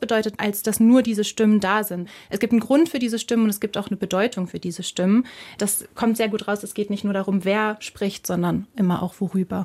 bedeutet, als dass nur diese Stimmen da sind. Es gibt einen Grund für diese Stimmen und es gibt auch eine Bedeutung für diese Stimmen. Das kommt sehr gut raus. Es geht nicht nur darum, wer spricht, sondern immer auch worüber.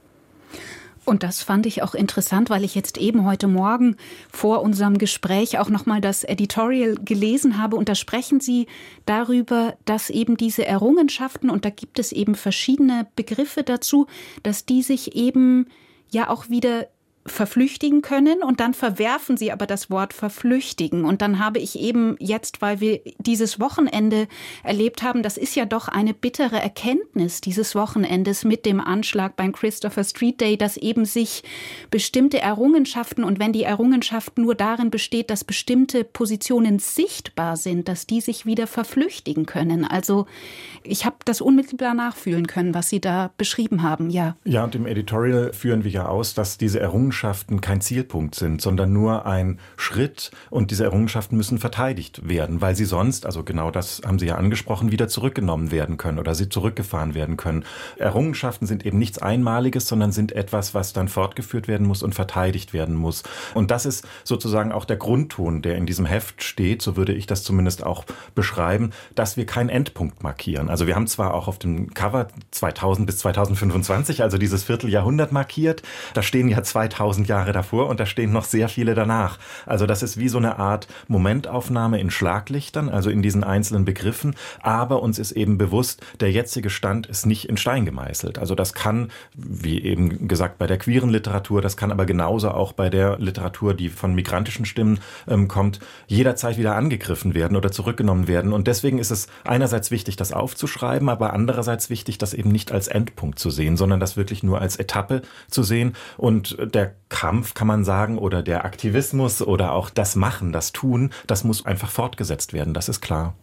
Und das fand ich auch interessant, weil ich jetzt eben heute Morgen vor unserem Gespräch auch nochmal das Editorial gelesen habe. Und da sprechen Sie darüber, dass eben diese Errungenschaften, und da gibt es eben verschiedene Begriffe dazu, dass die sich eben ja auch wieder verflüchtigen können, und dann verwerfen sie aber das Wort verflüchtigen. Und dann habe ich eben jetzt, weil wir dieses Wochenende erlebt haben, das ist ja doch eine bittere Erkenntnis dieses Wochenendes mit dem Anschlag beim Christopher Street Day, dass eben sich bestimmte Errungenschaften, und wenn die Errungenschaft nur darin besteht, dass bestimmte Positionen sichtbar sind, dass die sich wieder verflüchtigen können. Also ich habe das unmittelbar nachfühlen können, was Sie da beschrieben haben, ja. Ja, und im Editorial führen wir ja aus, dass diese Errungenschaften kein Zielpunkt sind, sondern nur ein Schritt, und diese Errungenschaften müssen verteidigt werden, weil sie sonst, also genau das haben Sie ja angesprochen, wieder zurückgenommen werden können oder sie zurückgefahren werden können. Errungenschaften sind eben nichts Einmaliges, sondern sind etwas, was dann fortgeführt werden muss und verteidigt werden muss. Und das ist sozusagen auch der Grundton, der in diesem Heft steht, so würde ich das zumindest auch beschreiben, dass wir keinen Endpunkt markieren. Also wir haben zwar auch auf dem Cover 2000 bis 2025, also dieses Vierteljahrhundert markiert, da stehen ja 2000 Jahre davor und da stehen noch sehr viele danach. Also das ist wie so eine Art Momentaufnahme in Schlaglichtern, also in diesen einzelnen Begriffen, aber uns ist eben bewusst, der jetzige Stand ist nicht in Stein gemeißelt. Also das kann, wie eben gesagt, bei der queeren Literatur, das kann aber genauso auch bei der Literatur, die von migrantischen Stimmen kommt, jederzeit wieder angegriffen werden oder zurückgenommen werden. Und deswegen ist es einerseits wichtig, das aufzuschreiben, aber andererseits wichtig, das eben nicht als Endpunkt zu sehen, sondern das wirklich nur als Etappe zu sehen. Und der Kampf, kann man sagen, oder der Aktivismus oder auch das Machen, das Tun, das muss einfach fortgesetzt werden, das ist klar.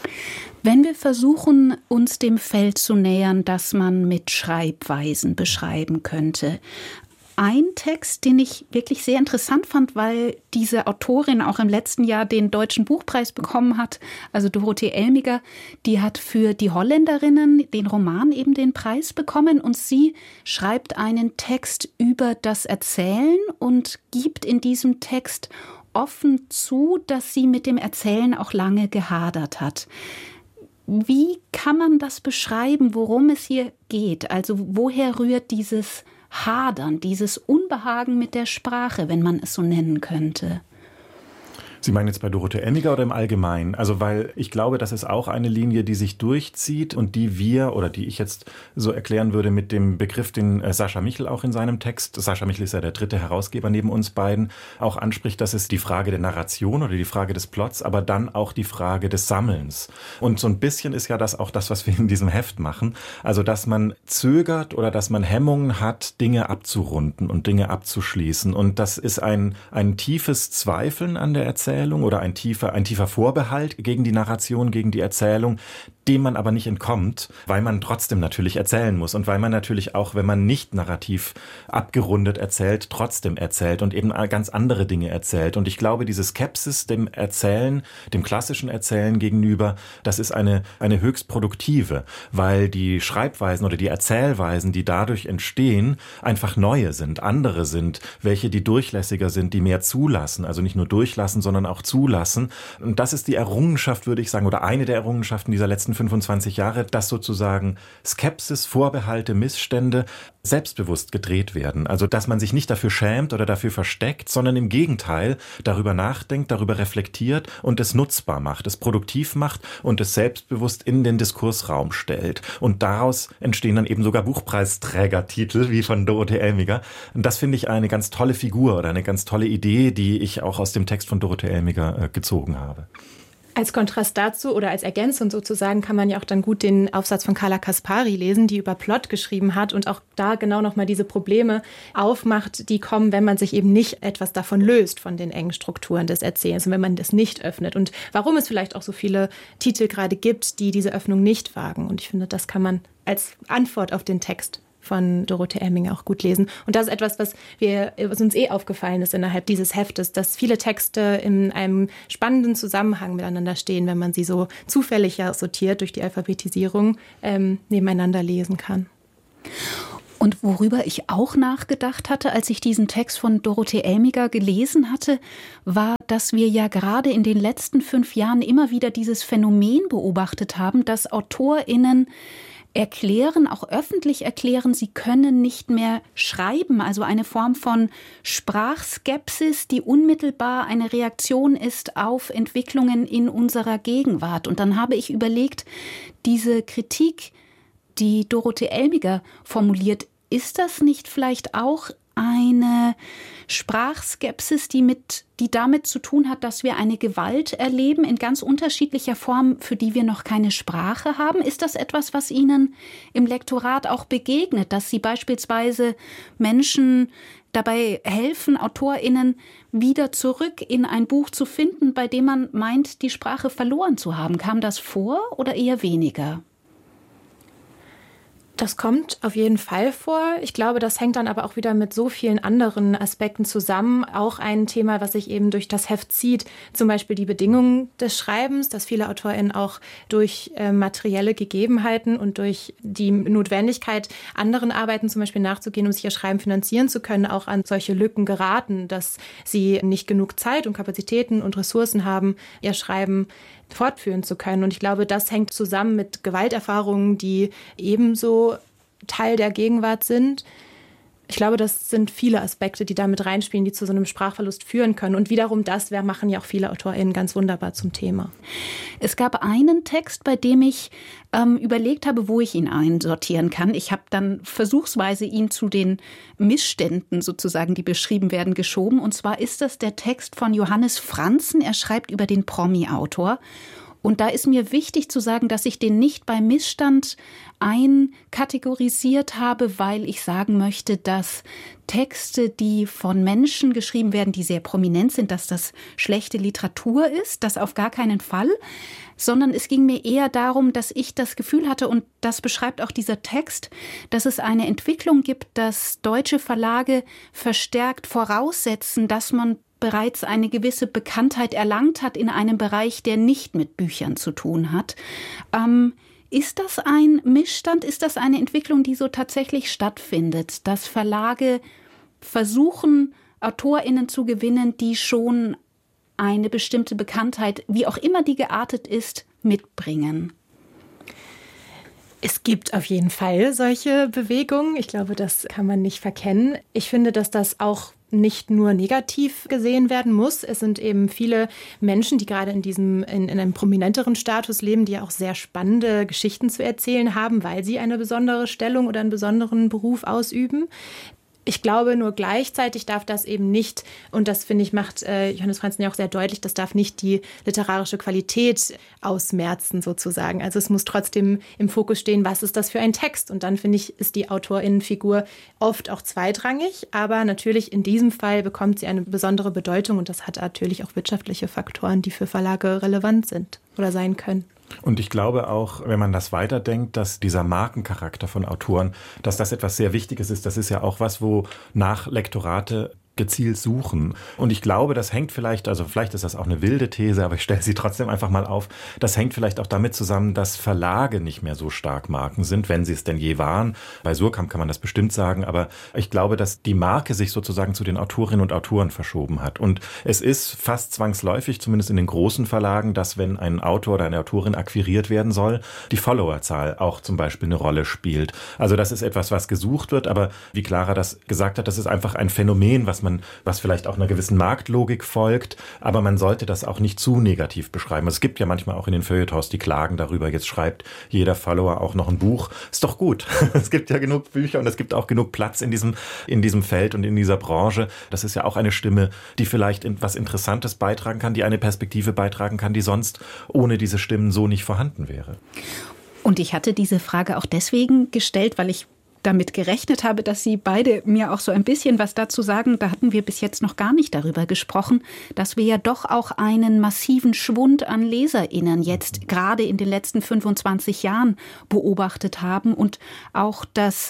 Wenn wir versuchen, uns dem Feld zu nähern, das man mit Schreibweisen beschreiben könnte. Ein Text, den ich wirklich sehr interessant fand, weil diese Autorin auch im letzten Jahr den Deutschen Buchpreis bekommen hat, also Dorothee Elmiger, die hat für die Holländerinnen den Roman eben den Preis bekommen, und sie schreibt einen Text über das Erzählen und gibt in diesem Text offen zu, dass sie mit dem Erzählen auch lange gehadert hat. Wie kann man das beschreiben, worum es hier geht? Also woher rührt dieses Hadern, dieses Unbehagen mit der Sprache, wenn man es so nennen könnte? Sie meinen jetzt bei Dorothee Elmiger oder im Allgemeinen? Also weil ich glaube, das ist auch eine Linie, die sich durchzieht und die wir, oder die ich jetzt so erklären würde mit dem Begriff, den Sascha Michel auch in seinem Text, Sascha Michel ist ja der dritte Herausgeber neben uns beiden, auch anspricht, das ist die Frage der Narration oder die Frage des Plots, aber dann auch die Frage des Sammelns. Und so ein bisschen ist ja das auch das, was wir in diesem Heft machen. Also dass man zögert oder dass man Hemmungen hat, Dinge abzurunden und Dinge abzuschließen. Und das ist ein tiefes Zweifeln an der Erzählung oder ein tiefer Vorbehalt gegen die Narration, gegen die Erzählung, dem man aber nicht entkommt, weil man trotzdem natürlich erzählen muss und weil man natürlich auch, wenn man nicht narrativ abgerundet erzählt, trotzdem erzählt und eben ganz andere Dinge erzählt. Und ich glaube, diese Skepsis dem Erzählen, dem klassischen Erzählen gegenüber, das ist eine höchst produktive, weil die Schreibweisen oder die Erzählweisen, die dadurch entstehen, einfach neue sind, andere sind, welche die durchlässiger sind, die mehr zulassen, also nicht nur durchlassen, sondern auch zulassen. Und das ist die Errungenschaft, würde ich sagen, oder eine der Errungenschaften dieser letzten 25 Jahre, dass sozusagen Skepsis, Vorbehalte, Missstände selbstbewusst gedreht werden. Also dass man sich nicht dafür schämt oder dafür versteckt, sondern im Gegenteil darüber nachdenkt, darüber reflektiert und es nutzbar macht, es produktiv macht und es selbstbewusst in den Diskursraum stellt. Und daraus entstehen dann eben sogar Buchpreisträgertitel, wie von Dorothee Elmiger. Und das finde ich eine ganz tolle Figur oder eine ganz tolle Idee, die ich auch aus dem Text von Dorothee Elmiger gezogen habe. Als Kontrast dazu oder als Ergänzung sozusagen kann man ja auch dann gut den Aufsatz von Carla Kaspari lesen, die über Plot geschrieben hat und auch da genau nochmal diese Probleme aufmacht, die kommen, wenn man sich eben nicht etwas davon löst, von den engen Strukturen des Erzählens und wenn man das nicht öffnet. Und warum es vielleicht auch so viele Titel gerade gibt, die diese Öffnung nicht wagen. Und ich finde, das kann man als Antwort auf den Text von Dorothee Elmiger auch gut lesen. Und das ist etwas, was uns aufgefallen ist innerhalb dieses Heftes, dass viele Texte in einem spannenden Zusammenhang miteinander stehen, wenn man sie so zufällig sortiert durch die Alphabetisierung nebeneinander lesen kann. Und worüber ich auch nachgedacht hatte, als ich diesen Text von Dorothee Elmiger gelesen hatte, war, dass wir ja gerade in den letzten 5 Jahren immer wieder dieses Phänomen beobachtet haben, dass AutorInnen erklären, auch öffentlich erklären, sie können nicht mehr schreiben. Also eine Form von Sprachskepsis, die unmittelbar eine Reaktion ist auf Entwicklungen in unserer Gegenwart. Und dann habe ich überlegt, diese Kritik, die Dorothee Elmiger formuliert, ist das nicht vielleicht auch eine Sprachskepsis, die damit zu tun hat, dass wir eine Gewalt erleben in ganz unterschiedlicher Form, für die wir noch keine Sprache haben? Ist das etwas, was Ihnen im Lektorat auch begegnet, dass Sie beispielsweise Menschen dabei helfen, AutorInnen wieder zurück in ein Buch zu finden, bei dem man meint, die Sprache verloren zu haben? Kam das vor oder eher weniger? Das kommt auf jeden Fall vor. Ich glaube, das hängt dann aber auch wieder mit so vielen anderen Aspekten zusammen. Auch ein Thema, was sich eben durch das Heft zieht, zum Beispiel die Bedingungen des Schreibens, dass viele AutorInnen auch durch materielle Gegebenheiten und durch die Notwendigkeit, anderen Arbeiten zum Beispiel nachzugehen, um sich ihr Schreiben finanzieren zu können, auch an solche Lücken geraten, dass sie nicht genug Zeit und Kapazitäten und Ressourcen haben, ihr Schreiben fortführen zu können. Und ich glaube, das hängt zusammen mit Gewalterfahrungen, die ebenso Teil der Gegenwart sind. Ich glaube, das sind viele Aspekte, die da mit reinspielen, die zu so einem Sprachverlust führen können. Und wiederum das machen ja auch viele AutorInnen ganz wunderbar zum Thema. Es gab einen Text, bei dem ich überlegt habe, wo ich ihn einsortieren kann. Ich habe dann versuchsweise ihn zu den Missständen sozusagen, die beschrieben werden, geschoben. Und zwar ist das der Text von Johannes Franzen. Er schreibt über den Promi-Autor. Und da ist mir wichtig zu sagen, dass ich den nicht bei Missstand einkategorisiert habe, weil ich sagen möchte, dass Texte, die von Menschen geschrieben werden, die sehr prominent sind, dass das schlechte Literatur ist, das auf gar keinen Fall, sondern es ging mir eher darum, dass ich das Gefühl hatte, und das beschreibt auch dieser Text, dass es eine Entwicklung gibt, dass deutsche Verlage verstärkt voraussetzen, dass man bereits eine gewisse Bekanntheit erlangt hat in einem Bereich, der nicht mit Büchern zu tun hat. Ist das ein Missstand? Ist das eine Entwicklung, die so tatsächlich stattfindet, dass Verlage versuchen, AutorInnen zu gewinnen, die schon eine bestimmte Bekanntheit, wie auch immer die geartet ist, mitbringen? Es gibt auf jeden Fall solche Bewegungen. Ich glaube, das kann man nicht verkennen. Ich finde, dass das auch nicht nur negativ gesehen werden muss. Es sind eben viele Menschen, die gerade in einem prominenteren Status leben, die auch sehr spannende Geschichten zu erzählen haben, weil sie eine besondere Stellung oder einen besonderen Beruf ausüben. Ich glaube, nur gleichzeitig darf das eben nicht, und das, finde ich, macht Johannes Franzen ja auch sehr deutlich, das darf nicht die literarische Qualität ausmerzen sozusagen. Also es muss trotzdem im Fokus stehen, was ist das für ein Text? Und dann, finde ich, ist die AutorInnenfigur oft auch zweitrangig. Aber natürlich in diesem Fall bekommt sie eine besondere Bedeutung, und das hat natürlich auch wirtschaftliche Faktoren, die für Verlage relevant sind oder sein können. Und ich glaube auch, wenn man das weiterdenkt, dass dieser Markencharakter von Autoren, dass das etwas sehr Wichtiges ist. Das ist ja auch was, wo nach Lektorate gezielt suchen. Und ich glaube, das hängt vielleicht, also vielleicht ist das auch eine wilde These, aber ich stelle sie trotzdem einfach mal auf, das hängt vielleicht auch damit zusammen, dass Verlage nicht mehr so stark Marken sind, wenn sie es denn je waren. Bei Suhrkamp kann man das bestimmt sagen, aber ich glaube, dass die Marke sich sozusagen zu den Autorinnen und Autoren verschoben hat. Und es ist fast zwangsläufig, zumindest in den großen Verlagen, dass wenn ein Autor oder eine Autorin akquiriert werden soll, die Followerzahl auch zum Beispiel eine Rolle spielt. Also das ist etwas, was gesucht wird, aber wie Clara das gesagt hat, das ist einfach ein Phänomen, was vielleicht auch einer gewissen Marktlogik folgt, aber man sollte das auch nicht zu negativ beschreiben. Es gibt ja manchmal auch in den Feuilletons, die klagen darüber, jetzt schreibt jeder Follower auch noch ein Buch. Ist doch gut. Es gibt ja genug Bücher und es gibt auch genug Platz in diesem Feld und in dieser Branche. Das ist ja auch eine Stimme, die vielleicht etwas Interessantes beitragen kann, die eine Perspektive beitragen kann, die sonst ohne diese Stimmen so nicht vorhanden wäre. Und ich hatte diese Frage auch deswegen gestellt, weil ich damit gerechnet habe, dass Sie beide mir auch so ein bisschen was dazu sagen. Da hatten wir bis jetzt noch gar nicht darüber gesprochen, dass wir ja doch auch einen massiven Schwund an LeserInnen jetzt gerade in den letzten 25 Jahren beobachtet haben und auch, dass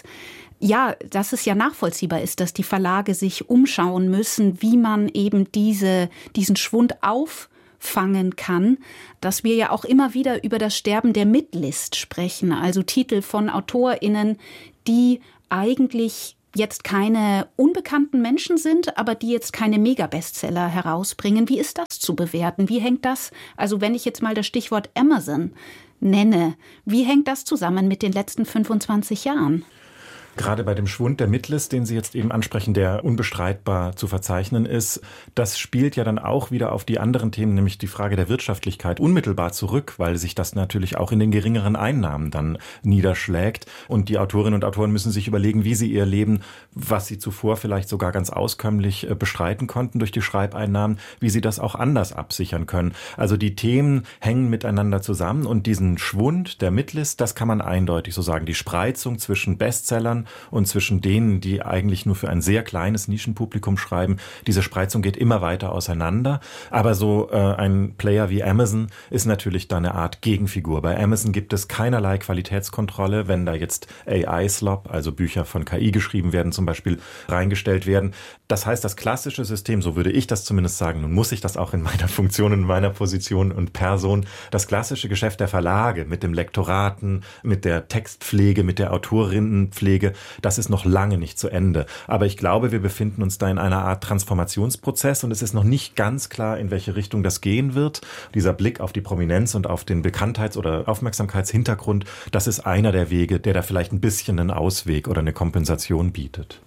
es ja nachvollziehbar ist, dass die Verlage sich umschauen müssen, wie man eben diesen Schwund auffangen kann, dass wir ja auch immer wieder über das Sterben der Midlist sprechen, also Titel von AutorInnen, die eigentlich jetzt keine unbekannten Menschen sind, aber die jetzt keine Mega-Bestseller herausbringen. Wie ist das zu bewerten? Wie hängt das, also wenn ich jetzt mal das Stichwort Amazon nenne, wie hängt das zusammen mit den letzten 25 Jahren? Gerade bei dem Schwund der Midlist, den Sie jetzt eben ansprechen, der unbestreitbar zu verzeichnen ist, das spielt ja dann auch wieder auf die anderen Themen, nämlich die Frage der Wirtschaftlichkeit, unmittelbar zurück, weil sich das natürlich auch in den geringeren Einnahmen dann niederschlägt. Und die Autorinnen und Autoren müssen sich überlegen, wie sie ihr Leben, was sie zuvor vielleicht sogar ganz auskömmlich bestreiten konnten durch die Schreibeinnahmen, wie sie das auch anders absichern können. Also die Themen hängen miteinander zusammen und diesen Schwund der Midlist, das kann man eindeutig so sagen. Die Spreizung zwischen Bestsellern und zwischen denen, die eigentlich nur für ein sehr kleines Nischenpublikum schreiben, diese Spreizung geht immer weiter auseinander. Aber so ein Player wie Amazon ist natürlich da eine Art Gegenfigur. Bei Amazon gibt es keinerlei Qualitätskontrolle, wenn da jetzt AI-Slop, also Bücher von KI geschrieben werden, zum Beispiel reingestellt werden. Das heißt, das klassische System, so würde ich das zumindest sagen, nun muss ich das auch in meiner Funktion, in meiner Position und Person, das klassische Geschäft der Verlage mit dem Lektoraten, mit der Textpflege, mit der Autorinnenpflege, das ist noch lange nicht zu Ende. Aber ich glaube, wir befinden uns da in einer Art Transformationsprozess und es ist noch nicht ganz klar, in welche Richtung das gehen wird. Dieser Blick auf die Prominenz und auf den Bekanntheits- oder Aufmerksamkeitshintergrund, das ist einer der Wege, der da vielleicht ein bisschen einen Ausweg oder eine Kompensation bietet.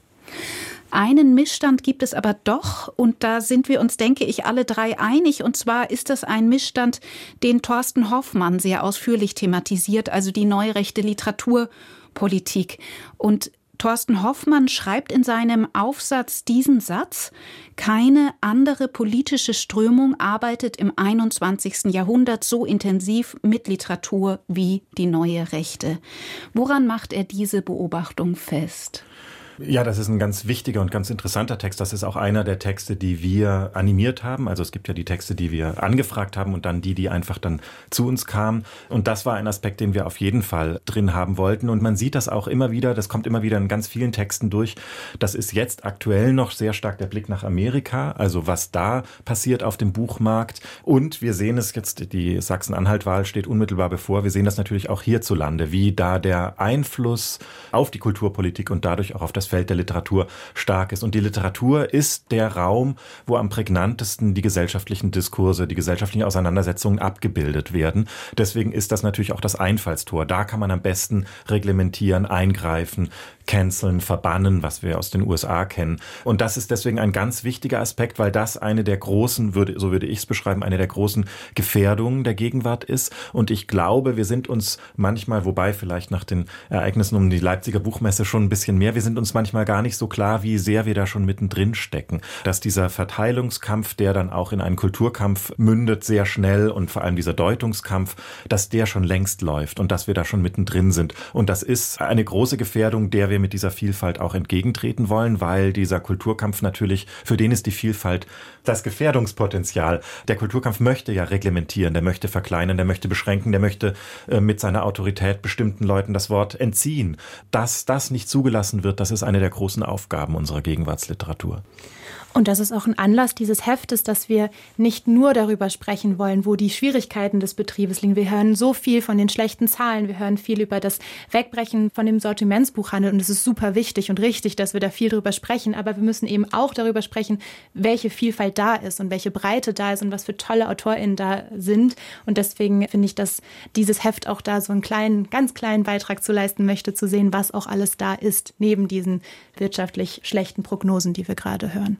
Einen Missstand gibt es aber doch, und da sind wir uns, denke ich, alle drei einig. Und zwar ist das ein Missstand, den Thorsten Hoffmann sehr ausführlich thematisiert, also die neurechte Literaturpolitik. Und Thorsten Hoffmann schreibt in seinem Aufsatz diesen Satz: Keine andere politische Strömung arbeitet im 21. Jahrhundert so intensiv mit Literatur wie die neue Rechte. Woran macht er diese Beobachtung fest? Ja, das ist ein ganz wichtiger und ganz interessanter Text. Das ist auch einer der Texte, die wir animiert haben. Also es gibt ja die Texte, die wir angefragt haben und dann die einfach dann zu uns kamen. Und das war ein Aspekt, den wir auf jeden Fall drin haben wollten. Und man sieht das auch immer wieder, das kommt immer wieder in ganz vielen Texten durch. Das ist jetzt aktuell noch sehr stark der Blick nach Amerika, also was da passiert auf dem Buchmarkt. Und wir sehen es jetzt, die Sachsen-Anhalt-Wahl steht unmittelbar bevor. Wir sehen das natürlich auch hierzulande, wie da der Einfluss auf die Kulturpolitik und dadurch auch auf das Feld der Literatur stark ist. Und die Literatur ist der Raum, wo am prägnantesten die gesellschaftlichen Diskurse, die gesellschaftlichen Auseinandersetzungen abgebildet werden. Deswegen ist das natürlich auch das Einfallstor. Da kann man am besten reglementieren, eingreifen, canceln, verbannen, was wir aus den USA kennen. Und das ist deswegen ein ganz wichtiger Aspekt, weil das eine der großen, so würde ich es beschreiben, eine der großen Gefährdungen der Gegenwart ist. Und ich glaube, wir sind uns manchmal, wobei vielleicht nach den Ereignissen um die Leipziger Buchmesse schon ein bisschen mehr, wir sind uns manchmal gar nicht so klar, wie sehr wir da schon mittendrin stecken. Dass dieser Verteilungskampf, der dann auch in einen Kulturkampf mündet, sehr schnell, und vor allem dieser Deutungskampf, dass der schon längst läuft und dass wir da schon mittendrin sind. Und das ist eine große Gefährdung, der wir mit dieser Vielfalt auch entgegentreten wollen, weil dieser Kulturkampf natürlich, für den ist die Vielfalt das Gefährdungspotenzial. Der Kulturkampf möchte ja reglementieren, der möchte verkleinern, der möchte beschränken, der möchte mit seiner Autorität bestimmten Leuten das Wort entziehen. Dass das nicht zugelassen wird, das ist eine der großen Aufgaben unserer Gegenwartsliteratur. Und das ist auch ein Anlass dieses Heftes, dass wir nicht nur darüber sprechen wollen, wo die Schwierigkeiten des Betriebes liegen. Wir hören so viel von den schlechten Zahlen, wir hören viel über das Wegbrechen von dem Sortimentsbuchhandel, und es ist super wichtig und richtig, dass wir da viel drüber sprechen, aber wir müssen eben auch darüber sprechen, welche Vielfalt da ist und welche Breite da ist und was für tolle AutorInnen da sind. Und deswegen finde ich, dass dieses Heft auch da so einen ganz kleinen Beitrag zu leisten möchte, zu sehen, was auch alles da ist, neben diesen wirtschaftlich schlechten Prognosen, die wir gerade hören.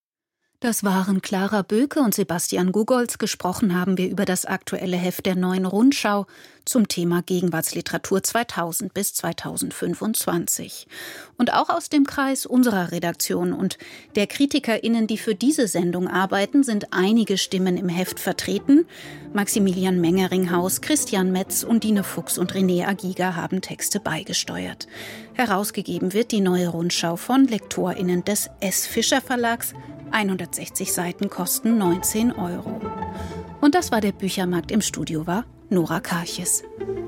Das waren Clara Böke und Sebastian Gugolz. Gesprochen haben wir über das aktuelle Heft der Neuen Rundschau zum Thema Gegenwartsliteratur 2000 bis 2025. Und auch aus dem Kreis unserer Redaktion und der KritikerInnen, die für diese Sendung arbeiten, sind einige Stimmen im Heft vertreten. Maximilian Mengeringhaus, Christian Metz, Undine Fuchs und René Agiga haben Texte beigesteuert. Herausgegeben wird die Neue Rundschau von LektorInnen des S. Fischer Verlags. 160 Seiten kosten 19 €. Und das war der Büchermarkt. Im Studio war Nora Karches.